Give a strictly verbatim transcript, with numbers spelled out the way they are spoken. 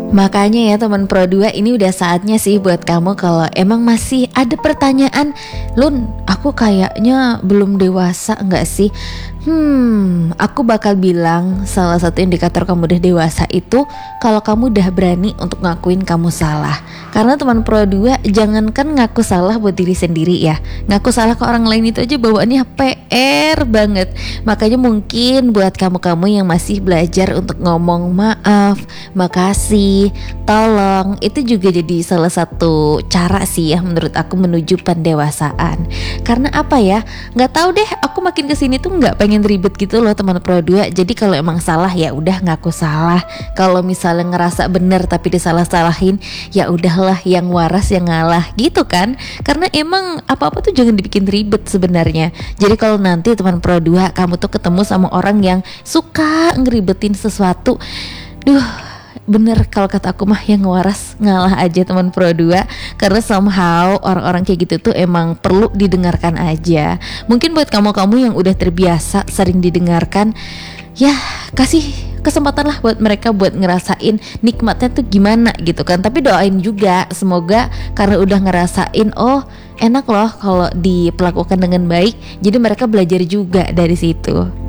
Makanya ya teman Pro dua, ini udah saatnya sih buat kamu kalau emang masih ada pertanyaan, Lun, aku kayaknya belum dewasa nggak sih? Hmm, aku bakal bilang salah satu indikator kamu udah dewasa itu kalau kamu udah berani untuk ngakuin kamu salah. Karena teman Pro dua, jangankan ngaku salah buat diri sendiri ya, ngaku salah ke orang lain itu aja bawaannya P R banget. Makanya mungkin buat kamu-kamu yang masih belajar untuk ngomong maaf, makasih, tolong, itu juga jadi salah satu cara sih ya menurut aku menuju pendewasaan. Karena apa ya, nggak tahu deh, aku makin kesini tuh nggak pengen ribet gitu loh teman Pro dua. Jadi kalau emang salah ya udah ngaku salah. Kalau misalnya ngerasa bener tapi disalah-salahin, ya udahlah yang waras yang ngalah gitu kan. Karena emang apa-apa tuh jangan dibikin ribet sebenarnya. Jadi kalau nanti teman Pro dua kamu tuh ketemu sama orang yang suka ngeribetin sesuatu, duh, bener kalau kata aku mah yang waras ngalah aja teman Pro dua. Karena somehow orang-orang kayak gitu tuh emang perlu didengarkan aja. Mungkin buat kamu-kamu yang udah terbiasa sering didengarkan, ya kasih kesempatan lah buat mereka buat ngerasain nikmatnya tuh gimana gitu kan. Tapi doain juga semoga karena udah ngerasain, oh enak loh kalau diperlakukan dengan baik, jadi mereka belajar juga dari situ.